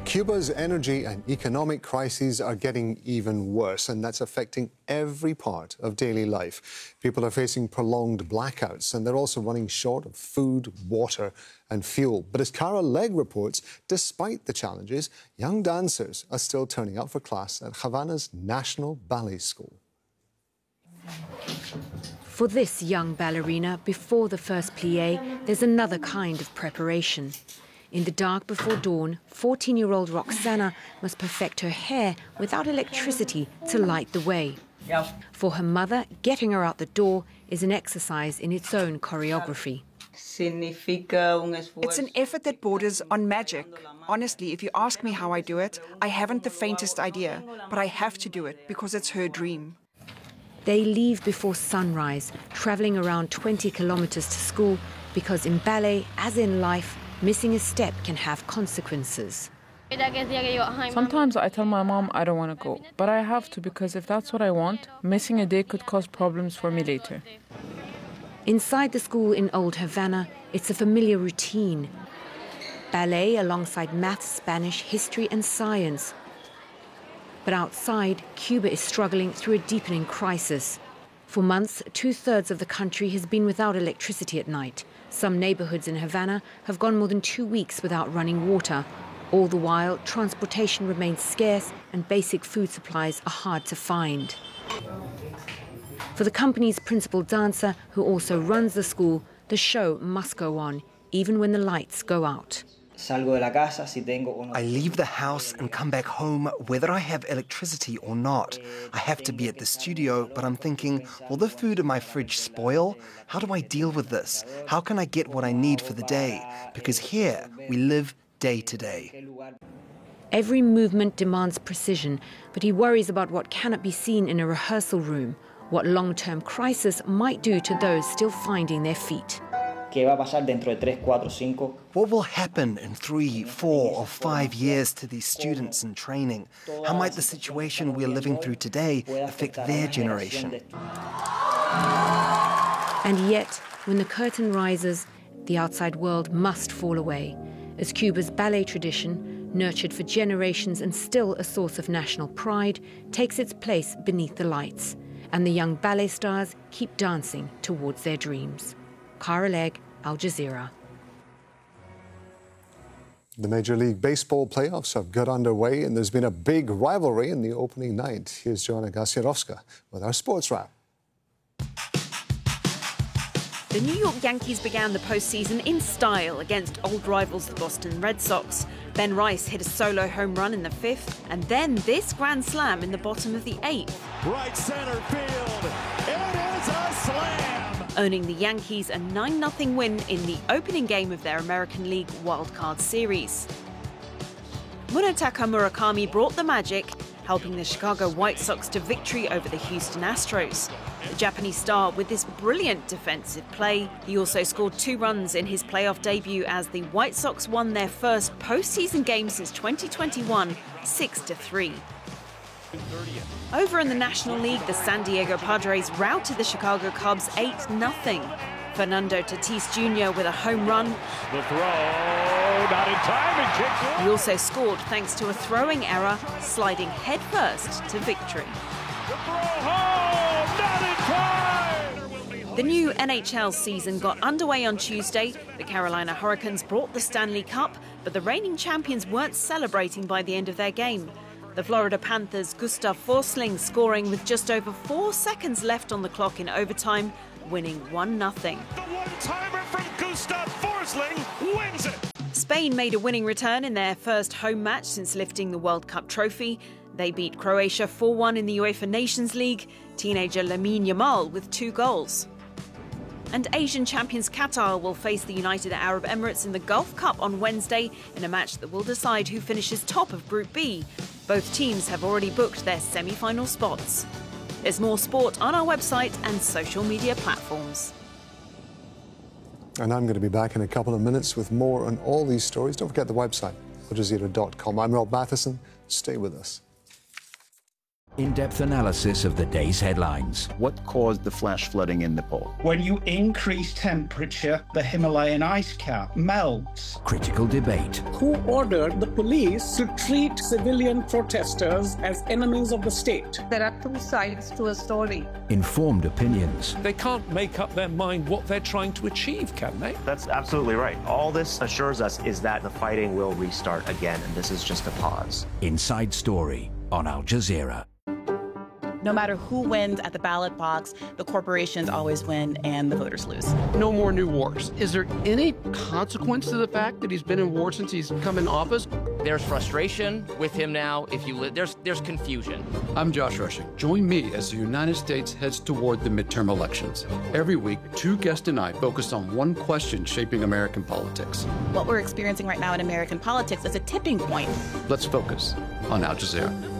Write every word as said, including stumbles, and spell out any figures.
Cuba's energy and economic crises are getting even worse, and that's affecting every part of daily life. People are facing prolonged blackouts, and they're also running short of food, water and fuel. But as Cara Legg reports, despite the challenges, young dancers are still turning up for class at Havana's National Ballet School. For this young ballerina, before the first plie, there's another kind of preparation. In the dark before dawn, fourteen-year-old Roxana must perfect her hair without electricity to light the way. For her mother, getting her out the door is an exercise in its own choreography. It's an effort that borders on magic. Honestly, if you ask me how I do it, I haven't the faintest idea, but I have to do it because it's her dream. They leave before sunrise, traveling around twenty kilometers to school, because in ballet, as in life, missing a step can have consequences. Sometimes I tell my mom I don't want to go, but I have to because if that's what I want, missing a day could cause problems for me later. Inside the school in Old Havana, it's a familiar routine. Ballet alongside maths, Spanish, history and science. But outside, Cuba is struggling through a deepening crisis. For months, two-thirds of the country has been without electricity at night. Some neighborhoods in Havana have gone more than two weeks without running water. All the while, transportation remains scarce and basic food supplies are hard to find. For the company's principal dancer, who also runs the school, the show must go on, even when the lights go out. I leave the house and come back home whether I have electricity or not. I have to be at the studio, but I'm thinking, will the food in my fridge spoil? How do I deal with this? How can I get what I need for the day? Because here we live day to day. Every movement demands precision, but he worries about what cannot be seen in a rehearsal room, what long-term crisis might do to those still finding their feet. What will happen in three, four or five years to these students in training? How might the situation we're living through today affect their generation? And yet, when the curtain rises, the outside world must fall away, as Cuba's ballet tradition, nurtured for generations and still a source of national pride, takes its place beneath the lights, and the young ballet stars keep dancing towards their dreams. Cara Legg, Al Jazeera. The Major League Baseball playoffs have got underway, and there's been a big rivalry in the opening night. Here's Joanna Gasiorowska with our sports wrap. The New York Yankees began the postseason in style against old rivals the Boston Red Sox. Ben Rice hit a solo home run in the fifth, and then this grand slam in the bottom of the eighth. Right center field, it is a slam! Owning the Yankees a nine nothing win in the opening game of their American League wildcard series. Munetaka Murakami brought the magic, helping the Chicago White Sox to victory over the Houston Astros. The Japanese star with this brilliant defensive play. He also scored two runs in his playoff debut as the White Sox won their first postseason game since twenty twenty-one, six to three. Over in the National League, the San Diego Padres routed the Chicago Cubs eight nothing. Fernando Tatis Junior with a home run. The throw, not in time, and kicks it. He also scored thanks to a throwing error, sliding headfirst to victory. The throw home, not in time. The new N H L season got underway on Tuesday. The Carolina Hurricanes brought the Stanley Cup, but the reigning champions weren't celebrating by the end of their game. The Florida Panthers' Gustav Forsling scoring with just over four seconds left on the clock in overtime, winning one nothing. The one-timer from Gustav Forsling wins it! Spain made a winning return in their first home match since lifting the World Cup trophy. They beat Croatia four one in the UEFA Nations League, teenager Lamine Yamal with two goals. And Asian champions Qatar will face the United Arab Emirates in the Gulf Cup on Wednesday in a match that will decide who finishes top of Group B. Both teams have already booked their semi-final spots. There's more sport on our website and social media platforms. And I'm going to be back in a couple of minutes with more on all these stories. Don't forget the website, al jazeera dot com. I'm Rob Matheson. Stay with us. In-depth analysis of the day's headlines. What caused the flash flooding in Nepal? When you increase temperature, the Himalayan ice cap melts. Critical debate. Who ordered the police to treat civilian protesters as enemies of the state? There are two sides to a story. Informed opinions. They can't make up their mind what they're trying to achieve, can they? That's absolutely right. All this assures us is that the fighting will restart again, and this is just a pause. Inside Story on Al Jazeera. No matter who wins at the ballot box, the corporations always win and the voters lose. No more new wars. Is there any consequence to the fact that he's been in war since he's come in office? There's frustration with him now. If you li- there's there's confusion. I'm Josh Rushing. Join me as the United States heads toward the midterm elections. Every week, two guests and I focus on one question shaping American politics. What we're experiencing right now in American politics is a tipping point. Let's focus on Al Jazeera.